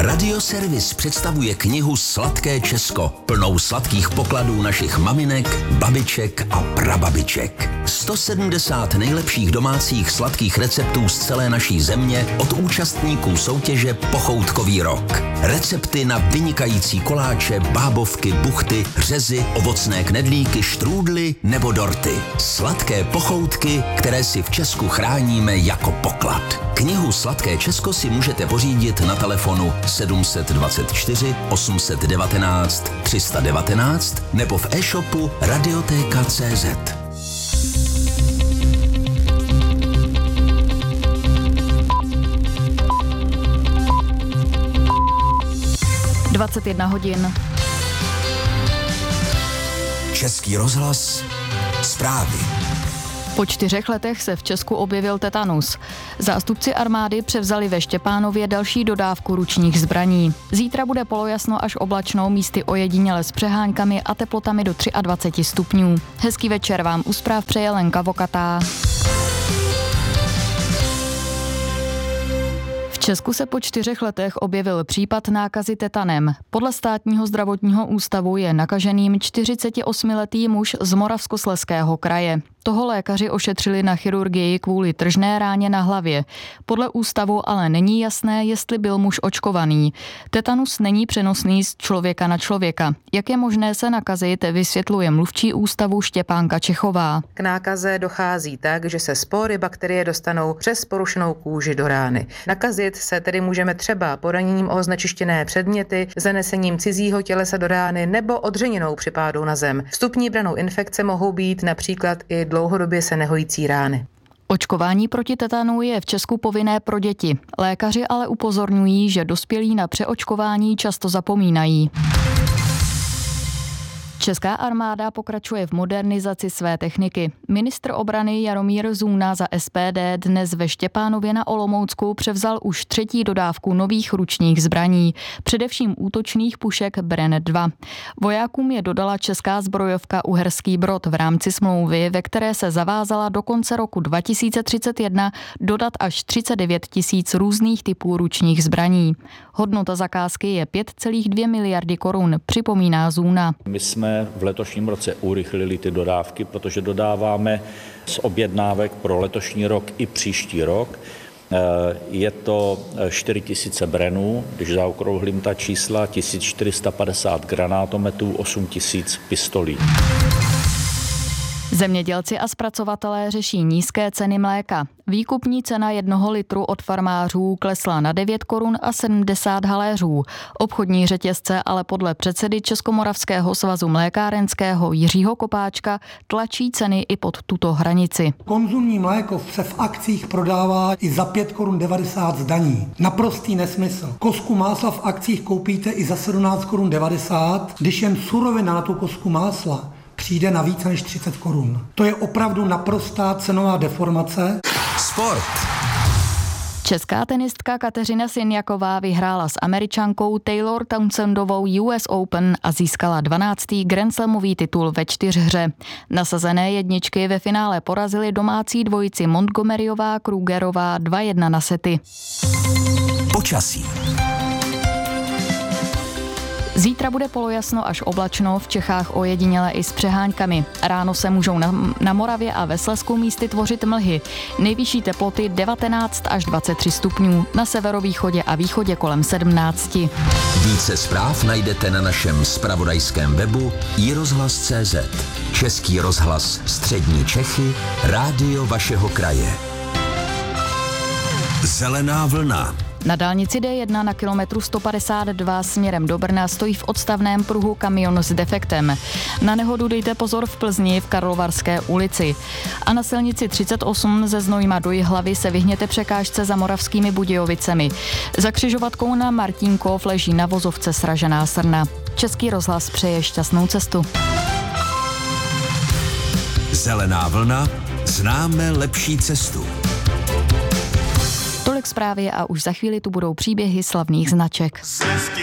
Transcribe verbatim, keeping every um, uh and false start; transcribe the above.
Radioservis představuje knihu Sladké Česko, plnou sladkých pokladů našich maminek, babiček a prababiček. sto sedmdesát nejlepších domácích sladkých receptů z celé naší země od účastníků soutěže Pochoutkový rok. Recepty na vynikající koláče, bábovky, buchty, řezy, ovocné knedlíky, štrůdly nebo dorty. Sladké pochoutky, které si v Česku chráníme jako poklad. Knihu Sladké Česko si můžete pořídit na telefonu sedm set dvacet čtyři osm set devatenáct tři sta devatenáct nebo v e-shopu radiotéka tečka cé zet. dvacet jedna hodin. Český rozhlas, zprávy. Po čtyřech letech se v Česku objevil tetanus. Zástupci armády převzali ve Štěpánově další dodávku ručních zbraní. Zítra bude polojasno až oblačno, místy ojediněle s přeháňkami a teplotami do dvacet tři stupňů. Hezký večer vám u zpráv přeje Lenka Vokatá. V Česku se po čtyřech letech objevil případ nákazy tetanem. Podle Státního zdravotního ústavu je nakaženým čtyřicetiosmiletý muž z Moravskoslezského kraje. Toho lékaři ošetřili na chirurgii kvůli tržné ráně na hlavě. Podle ústavu ale není jasné, jestli byl muž očkovaný. Tetanus není přenosný z člověka na člověka. Jak je možné se nakazit, vysvětluje mluvčí ústavu Štěpánka Čechová. K nákaze dochází tak, že se spory bakterie dostanou přes porušenou kůži do rány. Nakazit se tedy můžeme třeba poraněním o znečištěné předměty, zanesením cizího tělesa do rány nebo odřeninou při pádu na zem. Vstupní branou infekce mohou být například i dlouhodobě se nehojící rány. Očkování proti tetanu je v Česku povinné pro děti. Lékaři ale upozorňují, že dospělí na přeočkování často zapomínají. Česká armáda pokračuje v modernizaci své techniky. Ministr obrany Jaromír Zůna za es pé dé dnes ve Štěpánově na Olomoucku převzal už třetí dodávku nových ručních zbraní, především útočných pušek Bren dva. Vojákům je dodala česká zbrojovka Uherský Brod v rámci smlouvy, ve které se zavázala do konce roku dva tisíce třicet jedna dodat až třicet devět tisíc různých typů ručních zbraní. Hodnota zakázky je pět celá dvě miliardy korun, připomíná Zůna. My jsme v letošním roce urychlili ty dodávky, protože dodáváme z objednávek pro letošní rok i příští rok. Je to čtyři tisíce Brenů, když zaokrouhlím ta čísla, tisíc čtyři sta padesát granátometů, osm tisíc pistolí. Zemědělci a zpracovatelé řeší nízké ceny mléka. Výkupní cena jednoho litru od farmářů klesla na devět korun a sedmdesát haléřů. Obchodní řetězce ale podle předsedy Českomoravského svazu mlékárenského Jiřího Kopáčka tlačí ceny i pod tuto hranici. Konzumní mléko se v akcích prodává i za pět korun devadesát z daní. Naprostý nesmysl. Kosku másla v akcích koupíte i za sedmnáct korun devadesát, když jen surovina na tu kosku másla přijde na více než třicet korun. To je opravdu naprostá cenová deformace. Sport. Česká tenistka Kateřina Sinjaková vyhrála s Američankou Taylor Townsendovou U S Open a získala dvanáctý grandslamový titul ve čtyřhře. Nasazené jedničky ve finále porazily domácí dvojici Montgomeryová Krugerová dva jedna na sety. Počasí. Zítra bude polojasno až oblačno, v Čechách ojediněle i s přeháňkami. Ráno se můžou na, na Moravě a ve Slezsku místy tvořit mlhy. Nejvyšší teploty devatenáct až dvacet tři stupňů, na severovýchodě a východě kolem sedmnáct. Více zpráv najdete na našem zpravodajském webu i rozhlas tečka cé zet. Český rozhlas Střední Čechy, rádio vašeho kraje. Zelená vlna. Na dálnici D jedna na kilometru sto padesát dva směrem do Brna stojí v odstavném pruhu kamion s defektem. Na nehodu dejte pozor v Plzni v Karlovarské ulici. A na silnici třicet osm ze Znojma do Jihlavy se vyhněte překážce za Moravskými Budějovicemi. Za křižovatkou na Martínkov leží na vozovce sražená srna. Český rozhlas přeje šťastnou cestu. Zelená vlna, známe lepší cestu. Tolik zprávy a už za chvíli tu budou příběhy slavných značek.